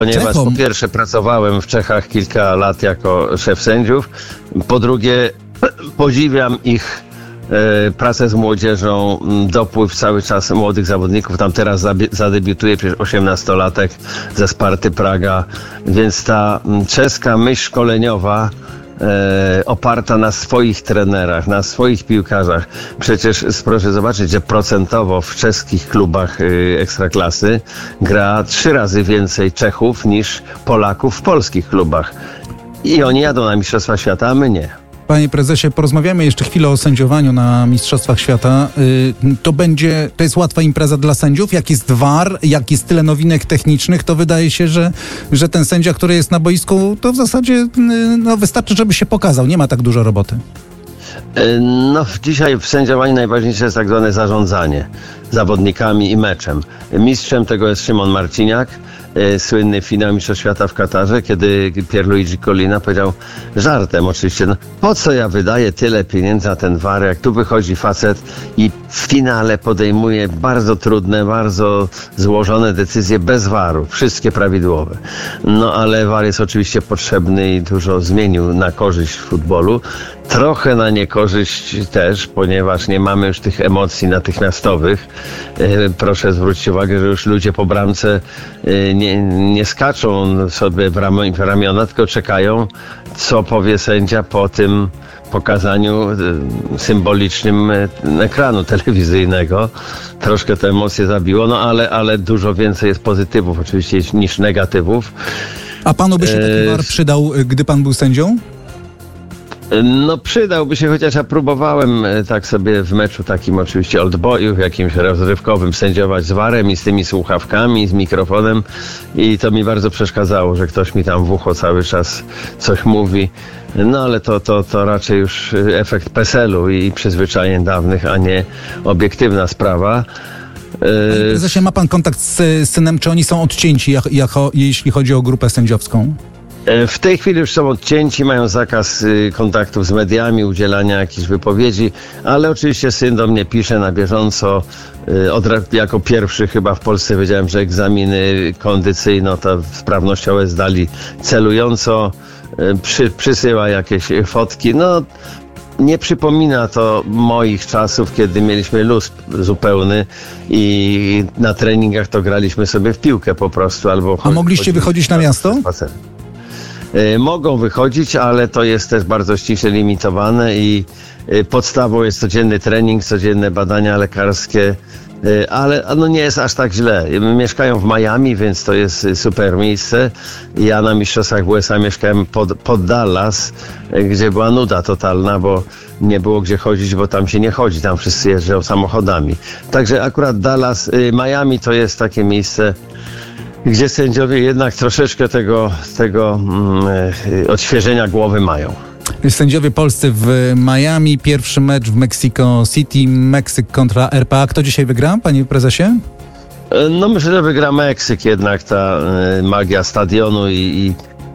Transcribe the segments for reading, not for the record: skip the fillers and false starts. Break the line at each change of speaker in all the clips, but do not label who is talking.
Ponieważ po pierwsze pracowałem w Czechach kilka lat jako szef sędziów, po drugie podziwiam ich pracę z młodzieżą, dopływ cały czas młodych zawodników. Tam teraz zadebiutuje przecież 18-latek ze Sparty Praga, więc ta czeska myśl szkoleniowa oparta na swoich trenerach, na swoich piłkarzach. Przecież proszę zobaczyć, że procentowo w czeskich klubach ekstraklasy gra 3 razy więcej Czechów niż Polaków w polskich klubach. I oni jadą na Mistrzostwa Świata, a my nie.
Panie prezesie, porozmawiamy jeszcze chwilę o sędziowaniu na Mistrzostwach Świata. To jest łatwa impreza dla sędziów? Jak jest VAR, jak jest tyle nowinek technicznych, to wydaje się, że ten sędzia, który jest na boisku, to w zasadzie wystarczy, żeby się pokazał. Nie ma tak dużo roboty.
No, dzisiaj w sędziowaniu najważniejsze jest tak zwane zarządzanie zawodnikami i meczem. Mistrzem tego jest Szymon Marciniak, słynny finał Mistrzostw Świata w Katarze, kiedy Pierluigi Collina powiedział żartem oczywiście, no, po co ja wydaję tyle pieniędzy na ten VAR, jak tu wychodzi facet i w finale podejmuje bardzo trudne, bardzo złożone decyzje bez VAR-u, wszystkie prawidłowe. No ale VAR jest oczywiście potrzebny i dużo zmienił na korzyść w futbolu. Trochę na niekorzyść też, ponieważ nie mamy już tych emocji natychmiastowych. Proszę zwrócić uwagę, że już ludzie po bramce nie skaczą sobie w ramiona, tylko czekają, co powie sędzia po tym pokazaniu symbolicznym ekranu telewizyjnego. Troszkę te emocje zabiło, no ale dużo więcej jest pozytywów oczywiście niż negatywów.
A panu by się taki VAR przydał, gdy pan był sędzią?
No przydałby się, chociaż ja próbowałem tak sobie w meczu takim oczywiście Old Boyów, jakimś rozrywkowym sędziować z VAR-em i z tymi słuchawkami, z mikrofonem i to mi bardzo przeszkadzało, że ktoś mi tam w ucho cały czas coś mówi. No ale to raczej już efekt PESEL-u i przyzwyczajeń dawnych, a nie obiektywna sprawa.
Panie prezesie, ma pan kontakt z synem, czy oni są odcięci, jeśli chodzi o grupę sędziowską?
W tej chwili już są odcięci, mają zakaz kontaktów z mediami, udzielania jakichś wypowiedzi, ale oczywiście syn do mnie pisze na bieżąco. Jako pierwszy chyba w Polsce wiedziałem, że egzaminy kondycyjno, ta sprawnościowe zdali celująco, przysyła jakieś fotki. No, nie przypomina to moich czasów, kiedy mieliśmy luz zupełny i na treningach to graliśmy sobie w piłkę po prostu. A
mogliście wychodzić na miasto?
Mogą wychodzić, ale to jest też bardzo ściśle limitowane i podstawą jest codzienny trening, codzienne badania lekarskie, ale no nie jest aż tak źle. Mieszkają w Miami, więc to jest super miejsce. Ja na mistrzostwach w USA mieszkałem pod Dallas, gdzie była nuda totalna, bo nie było gdzie chodzić, bo tam się nie chodzi, tam wszyscy jeżdżą samochodami. Także akurat Dallas, Miami to jest takie miejsce, gdzie sędziowie jednak troszeczkę tego odświeżenia głowy mają.
Sędziowie polscy w Miami, pierwszy mecz w Mexico City, Meksyk kontra RPA. Kto dzisiaj wygra, panie prezesie?
No myślę, że wygra Meksyk jednak, ta magia stadionu i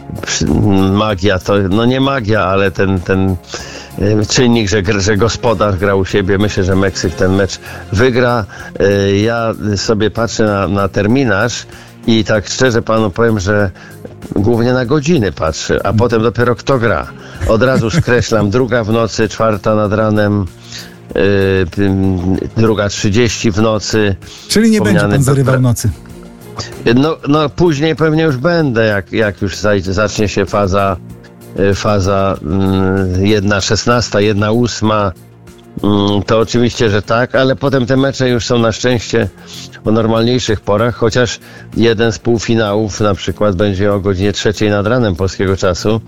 magia to, no nie magia, ale ten czynnik, że gospodarz gra u siebie. Myślę, że Meksyk ten mecz wygra. Ja sobie patrzę na terminarz i tak szczerze panu powiem, że głównie na godziny patrzę, a potem dopiero kto gra. Od razu skreślam 2 w nocy, 4 nad ranem, 2:30 w nocy.
Czyli nie będzie pan zarywał nocy?
No później pewnie już będę, jak już zacznie się faza 1:16, 1:08. To oczywiście, że tak, ale potem te mecze już są na szczęście o normalniejszych porach, chociaż jeden z półfinałów na przykład będzie o godzinie 3 nad ranem polskiego czasu,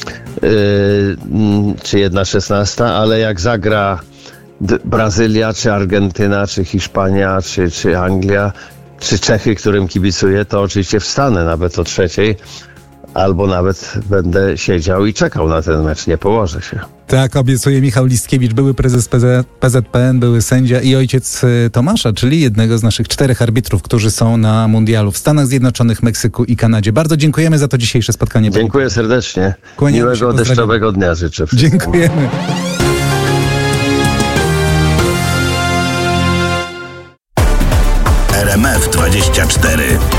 czy 1:16, ale jak zagra Brazylia, czy Argentyna, czy Hiszpania, czy Anglia, czy Czechy, którym kibicuję, to oczywiście wstanę nawet o 3, albo nawet będę siedział i czekał na ten mecz, nie położę się.
Tak obiecuje Michał Listkiewicz, były prezes PZPN, były sędzia i ojciec Tomasza, czyli jednego z naszych 4 arbitrów, którzy są na mundialu w Stanach Zjednoczonych, Meksyku i Kanadzie. Bardzo dziękujemy za to dzisiejsze spotkanie.
Dziękuję serdecznie. Miłego deszczowego dnia życzę wszystkim.
Dziękujemy.
RMF 24